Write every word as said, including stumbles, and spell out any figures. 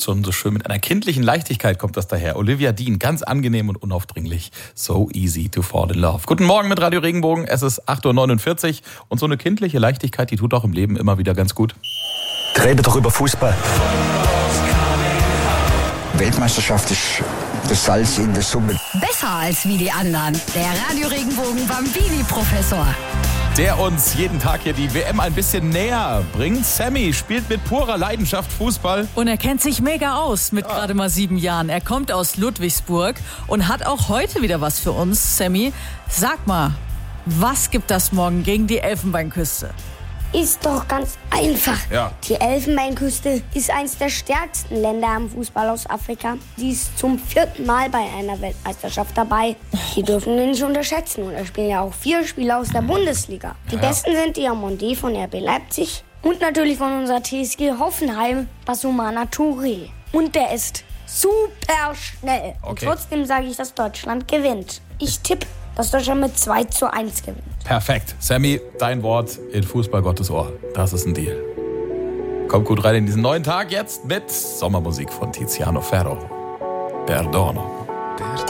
schon so schön. Mit einer kindlichen Leichtigkeit kommt das daher. Olivia Dean, ganz angenehm und unaufdringlich. So easy to fall in love. Guten Morgen mit Radio Regenbogen. Es ist acht Uhr neunundvierzig und so eine kindliche Leichtigkeit, die tut auch im Leben immer wieder ganz gut. Rede doch über Fußball. Weltmeisterschaft ist das Salz in der Suppe. Besser als wie die anderen. Der Radio Regenbogen Bambini-Professor. Der uns jeden Tag hier die W M ein bisschen näher bringt. Sammy spielt mit purer Leidenschaft Fußball. Und er kennt sich mega aus mit gerade mal sieben Jahren. Er kommt aus Ludwigsburg und hat auch heute wieder was für uns. Sammy, sag mal, was gibt das morgen gegen die Elfenbeinküste? Ist doch ganz einfach. Ja. Die Elfenbeinküste ist eines der stärksten Länder am Fußball aus Afrika. Die ist zum vierten Mal bei einer Weltmeisterschaft dabei. Die dürfen wir nicht unterschätzen. Und da spielen ja auch vier Spieler aus der Bundesliga. Die ja. besten sind Diamandé von R B Leipzig und natürlich von unserer T S G Hoffenheim, Basumana Touré. Und der ist super schnell. Okay. Und trotzdem sage ich, dass Deutschland gewinnt. Ich tippe, dass Deutschland mit zwei zu eins gewinnt. Perfekt. Sammy, dein Wort in Fußball Gottes Ohr. Das ist ein Deal. Kommt gut rein in diesen neuen Tag jetzt mit Sommermusik von Tiziano Ferro. Perdono.